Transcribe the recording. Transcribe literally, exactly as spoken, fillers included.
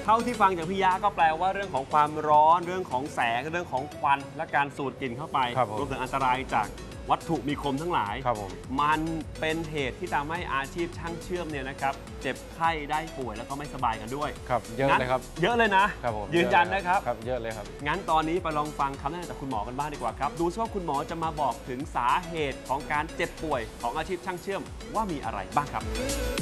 เท่าที่ฟังจากพี่ยะก็แปลว่าเรื่องของความร้อนเรื่องของแสงเรื่องของควันและการสูดกลิ่นเข้าไปรวมถึงอันตรายจากวัตถุมีคมทั้งหลายมันเป็นเหตุที่ทำให้อาชีพช่างเชื่อมเนี่ยนะครับเจ็บไข้ได้ป่วยแล้วก็ไม่สบายกันด้วยครับเยอะเลยครับเยอะเลยนะครับผมยืนยันนะครับครับเยอะเลยครับงั้นตอนนี้ไปลองฟังคำแนะนำจากคุณหมอกันบ้างดีกว่าครับดูซิว่าคุณหมอจะมาบอกถึงสาเหตุของการเจ็บป่วยของอาชีพช่างเชื่อมว่ามีอะไรบ้างครับ